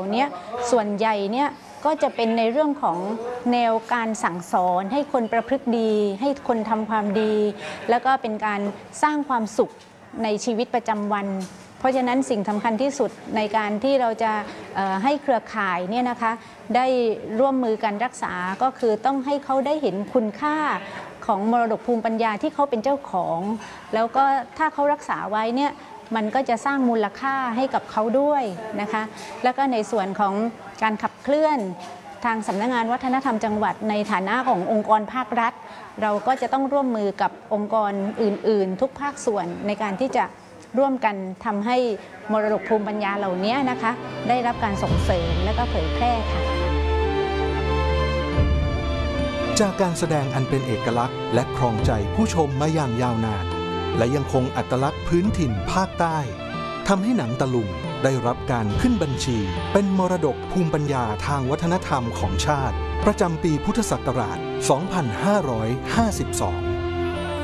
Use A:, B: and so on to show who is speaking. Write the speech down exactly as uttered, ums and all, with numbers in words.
A: นี้ส่วนใหญ่เนี่ยก็จะเป็นในเรื่องของแนวการสั่งสอนให้คนประพฤติดีให้คนทำความดีแล้วก็เป็นการสร้างความสุขในชีวิตประจำวันเพราะฉะนั้นสิ่งสำคัญที่สุดในการที่เราจะให้เครือข่ายเนี่ยนะคะได้ร่วมมือกันรักษาก็คือต้องให้เขาได้เห็นคุณค่าของมรดกภูมิปัญญาที่เขาเป็นเจ้าของแล้วก็ถ้าเขารักษาไว้เนี่ยมันก็จะสร้างมูลค่าให้กับเขาด้วยนะคะแล้วก็ในส่วนของการขับเคลื่อนทางสำนักงานวัฒนธรรมจังหวัดในฐานะขององค์กรภาครัฐเราก็จะต้องร่วมมือกับองค์กรอื่นๆทุกภาคส่วนในการที่จะร่วมกันทำให้มรดกภูมิปัญญาเหล่านี้นะคะได้รับการส่งเสริมและก็เผยแพร่ค่ะ
B: จากการแสดงอันเป็นเอกลักษณ์และครองใจผู้ชมมาอย่างยาวนานและยังคงอัตลักษณ์พื้นถิ่นภาคใต้ทำให้หนังตะลุงได้รับการขึ้นบัญชีเป็นมรดกภูมิปัญญาทางวัฒนธรรมของชาติประจำปีพุทธศักราช สองพันห้าร้อยห้าสิบสอง